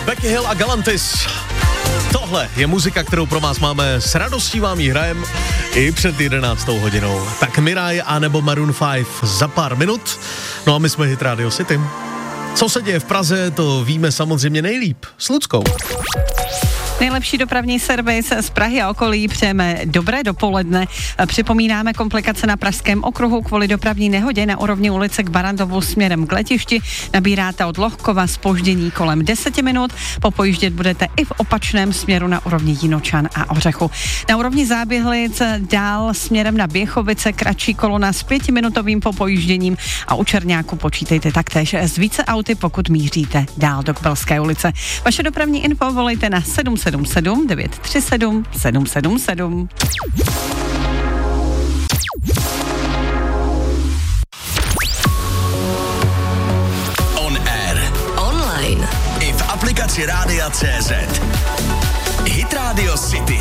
Becky Hill a Galantis. Tohle je muzika, kterou pro vás máme, s radostí vám ji hrajem i před 11. hodinou. Tak Mirai a nebo Maroon 5 za pár minut. No a my jsme Hit Radio City. Co se děje v Praze, to víme samozřejmě nejlíp s Luckou. Nejlepší dopravní servis z Prahy a okolí přejeme dobré dopoledne. Připomínáme komplikace na Pražském okruhu kvůli dopravní nehodě na úrovni ulice k Barandovu směrem k letišti. Nabíráte od Lohkova zpoždění kolem 10 minut. Popojíždět budete i v opačném směru na úrovni Jinočan a Ořechu. Na úrovni Záběhlic dál směrem na Běchovice kratší kolona s 5minutovým popojížděním a u Černáku počítejte taktéž s více auty, pokud míříte dál do Kbelské ulice. Vaše dopravní info volejte na 777 937 777. On air. Online. I v aplikaci Rádia.cz. Hit Radio City.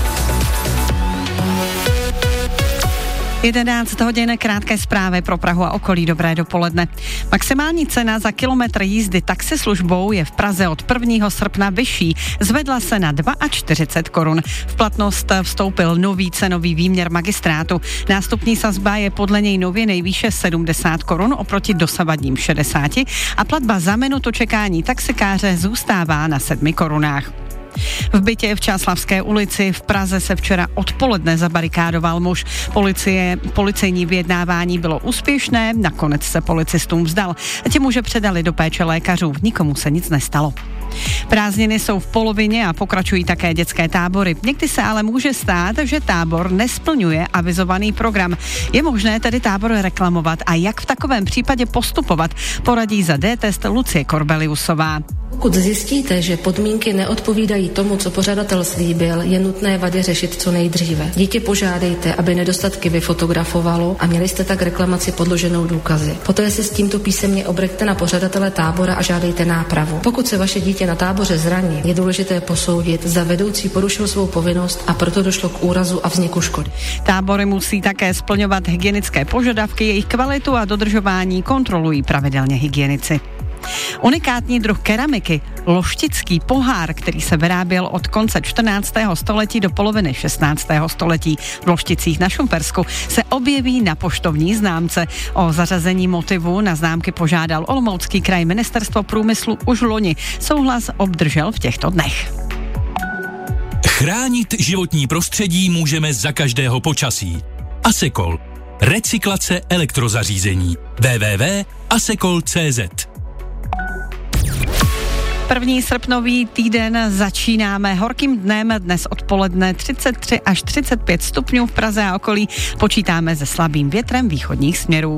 11 hodin, krátké zprávy pro Prahu a okolí, dobré dopoledne. Maximální cena za kilometr jízdy taxislužbou je v Praze od 1. srpna vyšší. Zvedla se na 42 korun. V platnost vstoupil nový cenový výměr magistrátu. Nástupní sazba je podle něj nově nejvýše 70 korun oproti dosavadním 60 a platba za minutu čekání taxikáře zůstává na 7 korunách. V bytě v Čáslavské ulici v Praze se včera odpoledne zabarikádoval muž. Policejní vyjednávání bylo úspěšné, nakonec se policistům vzdal. Ti muže předali do péče lékařů, nikomu se nic nestalo. Prázdniny jsou v polovině a pokračují také dětské tábory. Někdy se ale může stát, že tábor nesplňuje avizovaný program. Je možné tedy tábor reklamovat a jak v takovém případě postupovat, poradí za D-test Lucie Korbeliusová. Pokud zjistíte, že podmínky neodpovídají tomu, co pořadatel slíbil, je nutné vady řešit co nejdříve. Dítě požádejte, aby nedostatky vyfotografovalo a měli jste tak reklamaci podloženou důkazy. Poté se s tímto písemně obraťte na pořadatele tábora a žádejte nápravu. Pokud se vaše dítě na táboře zraní, je důležité posoudit, zda vedoucí porušil svou povinnost a proto došlo k úrazu a vzniku škody. Tábory musí také splňovat hygienické požadavky, jejich kvalitu a dodržování kontrolují pravidelně hygienici. Unikátní druh keramiky, loštický pohár, který se vyráběl od konce 14. století do poloviny 16. století v Lošticích na Šumpersku, se objeví na poštovní známce. O zařazení motivu na známky požádal Olomoucký kraj, Ministerstvo průmyslu už loni. Souhlas obdržel v těchto dnech. Chránit životní prostředí můžeme za každého počasí. Asekol. Recyklace elektrozařízení. www.asekol.cz. 1. srpnový týden začínáme horkým dnem, dnes odpoledne 33 až 35 stupňů v Praze a okolí. Počítáme se slabým větrem východních směrů.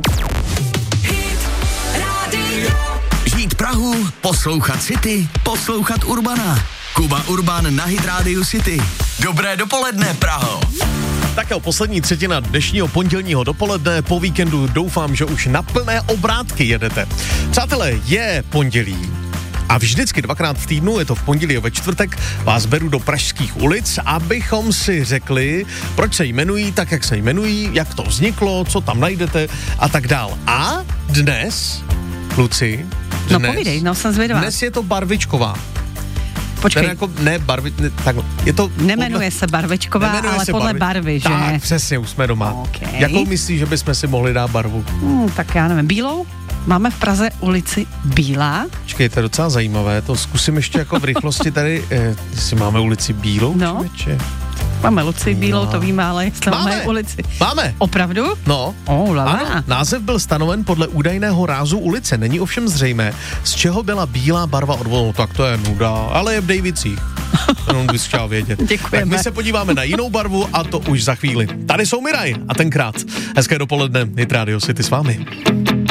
Žít Prahu, poslouchat City, poslouchat Urbana. Kuba Urban na Hit Radio City. Dobré dopoledne, Praho. Tak jo, poslední třetina dnešního pondělního dopoledne. Po víkendu doufám, že už na plné obrátky jedete. Přátelé, je pondělí. A vždycky dvakrát v týdnu, je to v pondělí a ve čtvrtek, vás beru do pražských ulic, abychom si řekli, proč se jmenují tak, jak se jmenují, jak to vzniklo, co tam najdete a tak dál. A dnes, Luci, No povídej, jsem zvědavá. Dnes je to barvičková. Počkej. Jako, tak, je to nemenuje se barvičková, ale podle barvy, že? Tak, přesně, už jsme doma. Okay. Jakou myslíš, že bychom si mohli dát barvu? Tak já nevím, bílou? Máme v Praze ulici Bílá. Počkej, to je docela zajímavé, to zkusím ještě jako v rychlosti tady, jestli máme ulici Bílou, člověče. Máme ulici Bílou, to víme, ale jestli máme ulici. Máme. Opravdu? No. Ano, název byl stanoven podle údajného rázu ulice, není ovšem zřejmé, z čeho byla bílá barva odvolenou. Tak to je nuda, ale je v Davicích. Jenom bys chtěl vědět. Děkujeme. Tak my se podíváme na jinou barvu a to už za chvíli. Tady jsou Mirai a tenkrát. Hezké dopoledne, Hit Radio City s vámi.